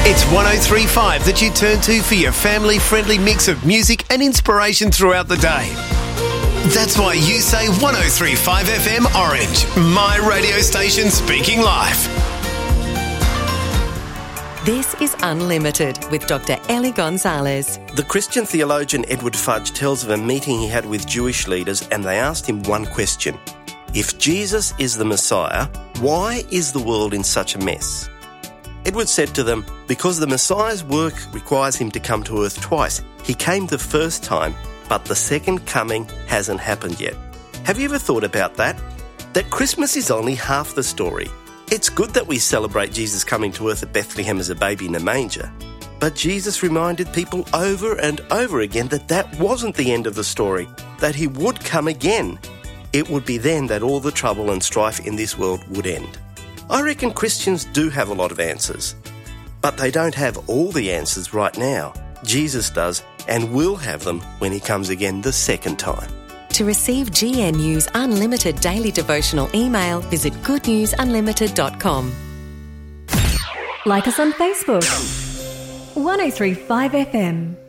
It's 103.5 that you turn to for your family-friendly mix of music and inspiration throughout the day. That's why you say 103.5 FM Orange, my radio station speaking life. This is Unlimited with Dr. Ellie Gonzalez. The Christian theologian Edward Fudge tells of a meeting he had with Jewish leaders, and they asked him one question. If Jesus is the Messiah, why is the world in such a mess? Edward said to them, because the Messiah's work requires him to come to earth twice. He came the first time, but the second coming hasn't happened yet. Have you ever thought about that? That Christmas is only half the story. It's good that we celebrate Jesus coming to earth at Bethlehem as a baby in a manger. But Jesus reminded people over and over again that that wasn't the end of the story, that he would come again. It would be then that all the trouble and strife in this world would end. I reckon Christians do have a lot of answers, but they don't have all the answers right now. Jesus does, and will have them when he comes again the second time. To receive GNU's Unlimited Daily Devotional email, visit goodnewsunlimited.com. Like us on Facebook. 103.5 FM.